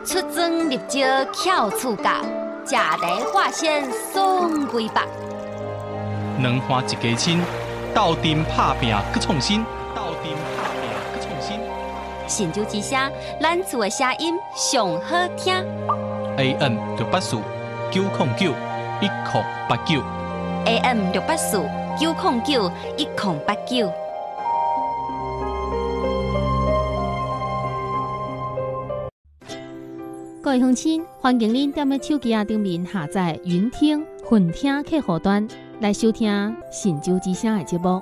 出征入招巧厝家，食茶化鲜爽规百。 两花一家亲，斗阵拍拼搁创新。 神州之声，咱厝的声音上好听。 AM 684-909-1089。 AM 684-909-1089。 各位乡亲，欢迎您踮咧手机顶面下载云听、混听客户端来收听神州之声的节目。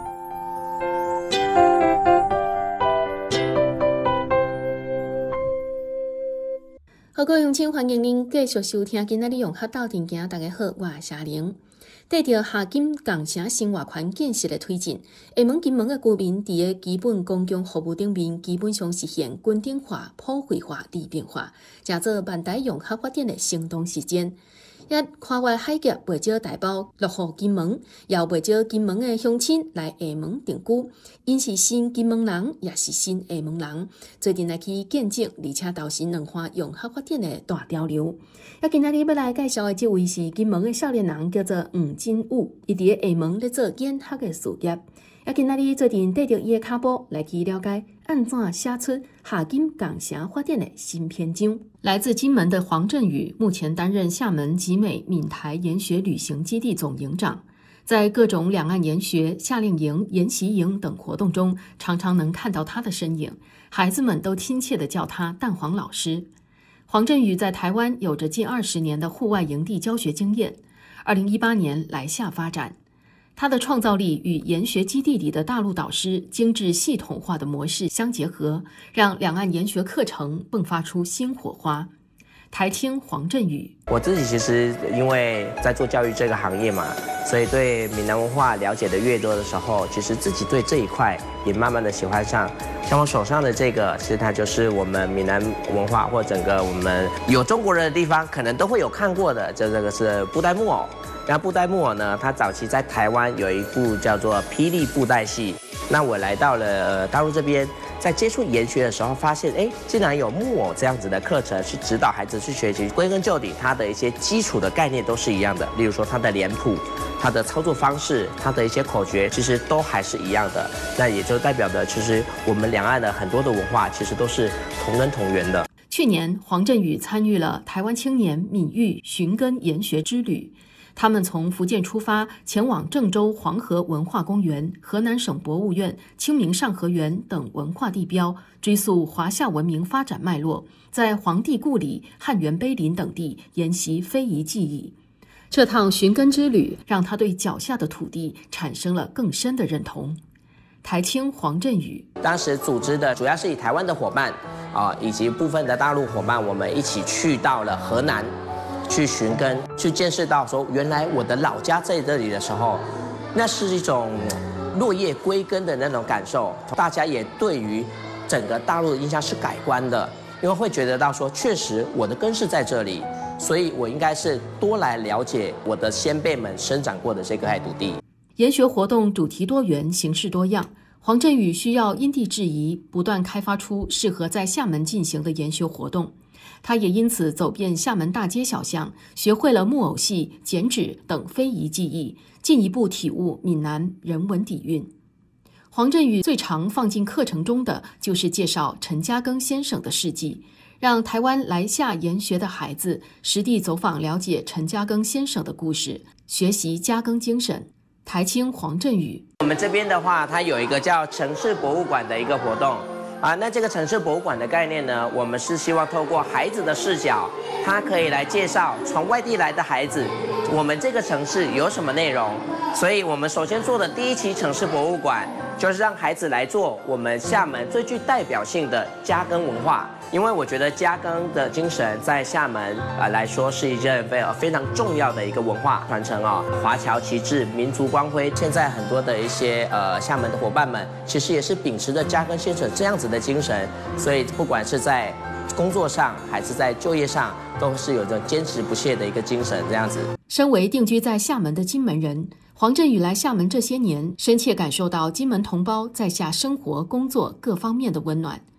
好，各位乡亲，欢迎您继续收听今仔日用客斗阵行。大家好，我是夏玲。对着夏金共城生活圈建设的推进，厦门、金门的居民伫个基本公共服务顶面，基本上实现均等化、普惠化、利便化，正做万代用客发展的行动实践。也跨越海峡，袂少台胞落户金门，也有袂少金门的乡亲来厦门定居。因是新金门人，也是新厦门人，最近来去见证，而且投身两岸用客发展的大潮流。今仔日要来介绍的这位是金门的少年人，叫做黄振宇，伊伫个厦门咧做演学的事业。今仔日最近缀着伊的脚步来去了解，按怎写出夏金共城发展的新篇章。来自金门的黄振宇，目前担任厦门集美闽台研学旅行基地总营长，在各种两岸研学、夏令营、研习营等活动中，常常能看到他的身影，孩子们都亲切地叫他蛋黄老师。黄振宇在台湾有着近20年的户外营地教学经验，2018年来厦发展。他的创造力与研学基地里的大陆导师精致系统化的模式相结合，让两岸研学课程迸发出新火花。台青黄振宇， 我自己其实因为在做教育这个行业嘛，所以对闽南文化了解的越多的时候，其实自己对这一块也慢慢的喜欢上。像我手上的这个，其实它就是我们闽南文化或整个我们有中国人的地方，可能都会有看过的，这个是布袋木偶。然后布袋木偶呢，它早期在台湾有一部叫做《霹雳布袋戏》。那我来到了大陆这边，在接触研学的时候，发现竟然有木偶这样子的课程，去指导孩子去学习。归根究底，它的一些基础的概念都是一样的。例如说它的脸谱、它的操作方式、它的一些口诀，其实都还是一样的。那也就代表的，其实我们两岸的很多的文化，其实都是同根同源的。 去年，黄振宇参与了台湾青年闽域寻根研学之旅。他们从福建出发，前往郑州黄河文化公园、河南省博物院、清明上河园等文化地标，追溯华夏文明发展脉络，在黄帝故里、汉源碑林等地研习非遗技艺。这趟寻根之旅让他对脚下的土地产生了更深的认同。台青黄振宇， 当时组织的主要是以台湾的伙伴以及部分的大陆伙伴，我们一起去到了河南。去寻根，去见识到说，原来我的老家在这里的时候，那是一种落叶归根的那种感受。大家也对于整个大陆的印象是改观的，因为会觉得到说，确实我的根是在这里，所以我应该是多来了解我的先辈们生长过的这块土地。 研学活动主题多元，形式多样。黄振宇需要因地制宜，不断开发出适合在厦门进行的研学活动。他也因此走遍厦门大街小巷，学会了木偶戏、剪纸等非遗技艺，进一步体悟闽南人文底蕴。黄振宇最常放进课程中的就是介绍陈嘉庚先生的事迹，让台湾来厦研学的孩子实地走访了解陈嘉庚先生的故事，学习嘉庚精神。台青黄振宇， 我们这边的话，它有一个叫城市博物馆的一个活动。那这个城市博物馆的概念呢，我们是希望透过孩子的视角，他可以来介绍从外地来的孩子，我们这个城市有什么内容。所以我们首先做的第一期城市博物馆，就是让孩子来做我们厦门最具代表性的嘉庚文化。因为我觉得嘉庚的精神在厦门来说是一件非常重要的一个文化传承华侨旗帜、民族光辉。现在很多的一些厦门的伙伴们，其实也是秉持着嘉庚先生这样子的精神，所以不管是在工作上还是在就业上，都是有着坚持不懈的一个精神这样子。 身为定居在厦门的金门人，黄振宇来厦门这些年，深切感受到金门同胞在厦生活、工作各方面的温暖。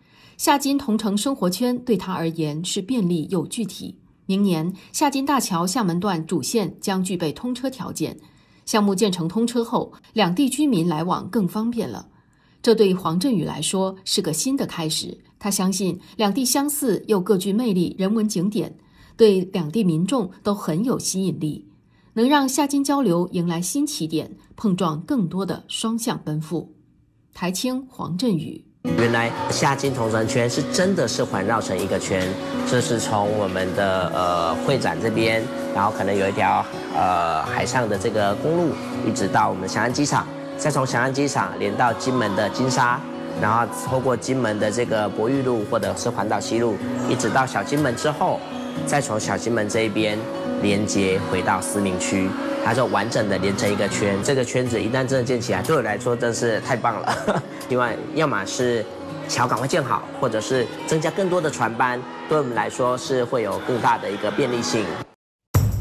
夏金同城生活圈对他而言是便利又具体。明年夏金大桥厦门段主线将具备通车条件，项目建成通车后，两地居民来往更方便了。这对黄振宇来说是个新的开始，他相信两地相似又各具魅力人文景点，对两地民众都很有吸引力，能让夏金交流迎来新起点，碰撞更多的双向奔赴。台青黄振宇。 原来夏金同城圈是真的是环绕成一个圈，这是从我们的会展这边，然后可能有一条海上的这个公路，一直到我们翔安机场，再从翔安机场连到金门的金沙，然后透过金门的这个博裕路或者是环岛西路，一直到小金门之后，再从小金门这一边连接回到思明区，它就完整的连成一个圈。这个圈子一旦真的建起来，对我来说真是太棒了。另外，要么是桥赶快建好，或者是增加更多的船班，对我们来说是会有更大的一个便利性。